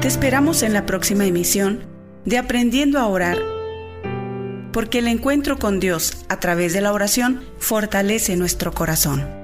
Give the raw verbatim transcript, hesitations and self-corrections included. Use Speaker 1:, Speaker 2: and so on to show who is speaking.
Speaker 1: Te esperamos en la próxima emisión de Aprendiendo a Orar, porque el encuentro con Dios a través de la oración fortalece nuestro corazón.